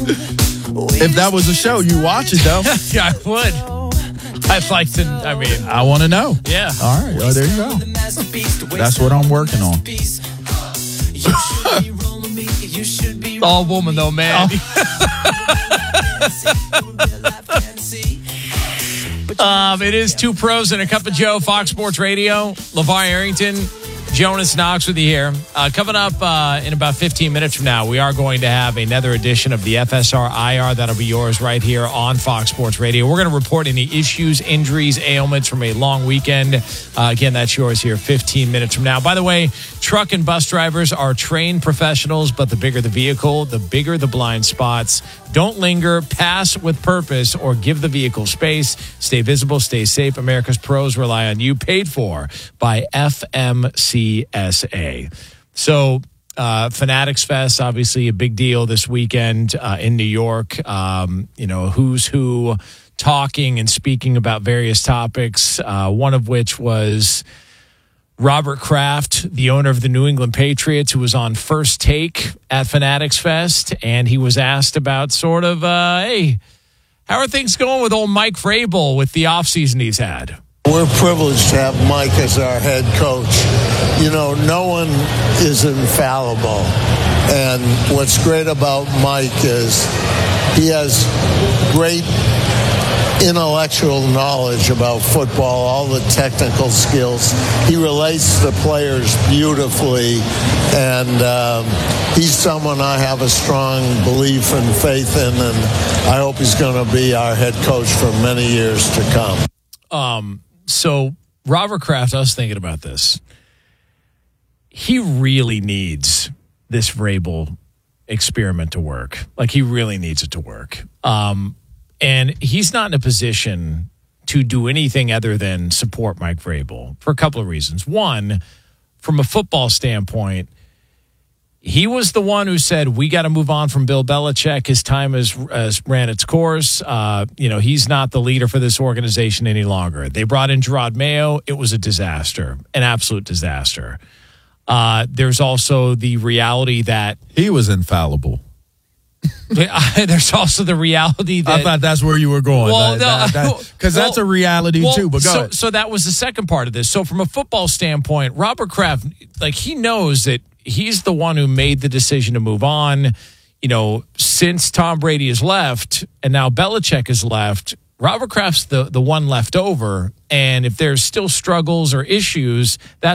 If that was a show, you watch it, though. Yeah, I would. I'd like to, I want to know. Yeah. All right. Well, there you go. That's what I'm working on. All woman, though, man. It is Two Pros and a Cup of Joe, Fox Sports Radio. LeVar Arrington, Jonas Knox with you here. Coming up in about 15 minutes from now, we are going to have another edition of the FSR IR. That'll be yours right here on Fox Sports Radio. We're going to report any issues, injuries, ailments from a long weekend. Again, that's yours here 15 minutes from now. By the way, truck and bus drivers are trained professionals, but the bigger the vehicle, the bigger the blind spots. Don't linger, pass with purpose, or give the vehicle space. Stay visible, stay safe. America's pros rely on you. Paid for by FMCSA. So, Fanatics Fest, obviously a big deal this weekend in New York. Who's who talking and speaking about various topics, one of which was Robert Kraft, the owner of the New England Patriots, who was on First Take at Fanatics Fest, and he was asked about sort of, hey, how are things going with old Mike Vrabel with the offseason he's had? We're privileged to have Mike as our head coach. You know, no one is infallible. And what's great about Mike is he has great intellectual knowledge about football, all the technical skills. He relates to players beautifully, and he's someone I have a strong belief and faith in, and I hope he's going to be our head coach for many years to come. So Robert Kraft, I was thinking about this. He really needs this Vrabel experiment to work. Like, he really needs it to work. And he's not in a position to do anything other than support Mike Vrabel for a couple of reasons. One, from a football standpoint, he was the one who said, we got to move on from Bill Belichick. His time has ran its course. He's not the leader for this organization any longer. They brought in Gerard Mayo. It was a disaster, an absolute disaster. There's also the reality that he was infallible. There's also the reality that... I thought that's where you were going. Well, because that's a reality, too. But go ahead. So that was the second part of this. So from a football standpoint, Robert Kraft, he knows that he's the one who made the decision to move on. You know, since Tom Brady has left and now Belichick has left, Robert Kraft's the one left over. And if there's still struggles or issues, that's